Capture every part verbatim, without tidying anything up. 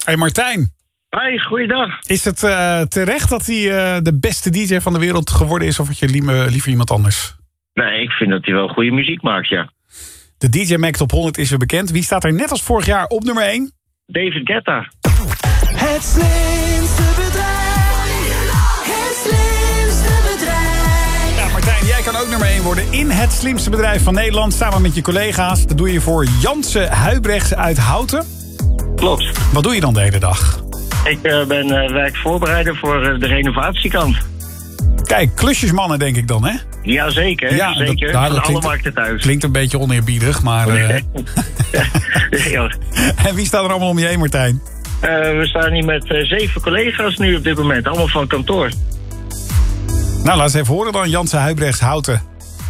Hey Martijn. Hoi, goeiedag. Is het uh, terecht dat hij uh, de beste D J van de wereld geworden is, of had je liever, liever iemand anders? Nee, ik vind dat hij wel goede muziek maakt, ja. De D J Mag Top honderd is weer bekend. Wie staat er net als vorig jaar op nummer één? David Guetta. Het slimste bedrijf. Het slimste bedrijf. Ja, Martijn, jij kan ook nummer één worden in het slimste bedrijf van Nederland. Samen met je collega's. Dat doe je voor Janse Huibrechts uit Houten. Klopt. Wat doe je dan de hele dag? Ik uh, ben uh, werkvoorbereider voor uh, de renovatiekant. Kijk, klusjesmannen denk ik dan, hè? Jazeker, ja, zeker. Dat, van alle klinkt, markten thuis. Klinkt een beetje oneerbiedig, maar... Uh... ja. En wie staat er allemaal om je heen, Martijn? Uh, we staan hier met uh, zeven collega's nu op dit moment. Allemaal van kantoor. Nou, laat eens even horen dan, Janse Huibrechts Houten.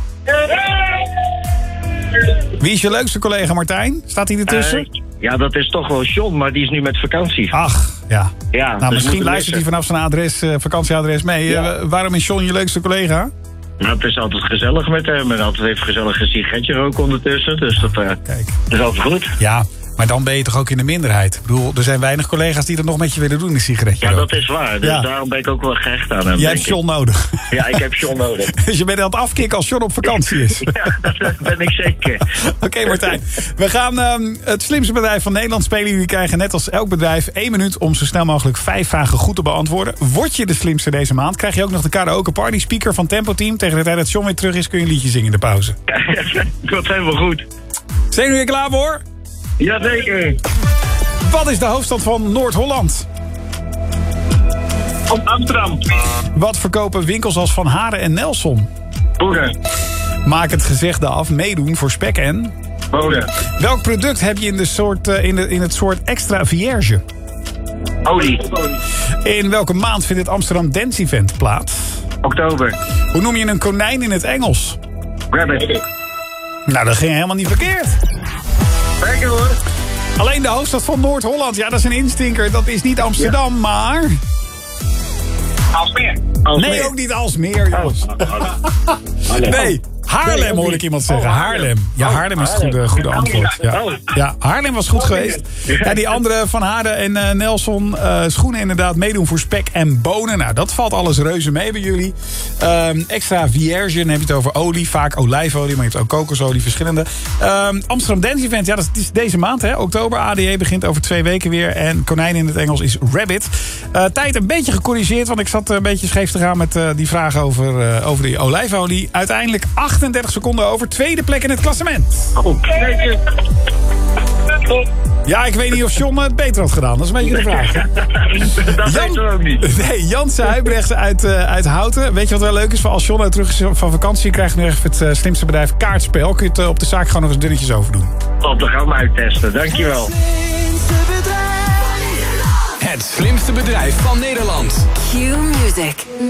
Wie is je leukste collega, Martijn? Staat hij ertussen? Uh, ja, dat is toch wel John, maar die is nu met vakantie. Ach, ja. ja nou, dus misschien luistert hij vanaf zijn adres, uh, vakantieadres mee. Ja. Uh, waarom is John je leukste collega? Nou, het is altijd gezellig met hem. En altijd even gezellig een sigaretje roken ondertussen. Dus dat, uh, Kijk. dat is altijd goed. Ja, maar dan ben je toch ook in de minderheid? Ik bedoel, er zijn weinig collega's die dat nog met je willen doen, een sigaretje Ja, roken. dat is waar. Dus ja. daarom ben ik ook wel gehecht aan hem. Jij hebt John nodig. Ja, ik heb John nodig. Dus je bent aan het afkicken als John op vakantie is. Ja, dat ben ik zeker. Oké, okay, Martijn. We gaan um, het slimste bedrijf van Nederland spelen. Jullie krijgen net als elk bedrijf één minuut om zo snel mogelijk vijf vragen goed te beantwoorden. Word je de slimste deze maand, krijg je ook nog de karaoke party speaker van Tempo Team. Tegen de tijd dat John weer terug is, kun je een liedje zingen in de pauze. Dat helemaal goed. Zijn jullie klaar voor? Jazeker. Wat is de hoofdstad van Noord-Holland? Amsterdam. Wat verkopen winkels als Van Haren en Nelson? Boeren. Maak het gezegde af, meedoen voor spek en... Boden. Welk product heb je in, de soort, uh, in, de, in het soort extra vierge? Olie. In welke maand vindt het Amsterdam Dance Event plaats? Oktober. Hoe noem je een konijn in het Engels? Rabbit. Nou, dat ging helemaal niet verkeerd. Lekker hoor. Alleen de hoofdstad van Noord-Holland, ja, dat is een instinker. Dat is niet Amsterdam, ja. maar... Alsmeer. Nee, ook niet Alsmeer, jongens. Oh. Nee, Haarlem hoorde ik iemand zeggen. Haarlem. Ja, Haarlem is het goede, goede antwoord. Ja. ja, Haarlem was goed geweest. Ja, die andere Van Haren en uh, Nelson uh, schoenen inderdaad meedoen voor spek en bonen. Nou, dat valt alles reuze mee bij jullie. Um, extra vierge, dan heb je het over olie. Vaak olijfolie, maar je hebt ook kokosolie, verschillende. Um, Amsterdam Dance Event, ja, dat is deze maand, hè. Oktober. A D E begint over twee weken weer. En konijn in het Engels is rabbit. Uh, tijd een beetje gecorrigeerd, want ik zat een beetje scheef te gaan met uh, die vraag over, uh, over die olijfolie. Uiteindelijk achtendertig seconden over. Tweede plek in het klassement. Oké. Ja, ik weet niet of John het beter had gedaan. Dat is een beetje de vraag. Dat Jan, weet ook niet. Nee, Janse Huibrechts uit, uh, uit Houten. Weet je wat wel leuk is? Voor als John nou terug is van vakantie, krijg je nu even het uh, slimste bedrijf kaartspel. Kun je het uh, op de zaak gewoon nog eens dunnetjes over doen. Top, dan gaan we uittesten. Dankjewel. Het slimste bedrijf van Nederland. Q Music.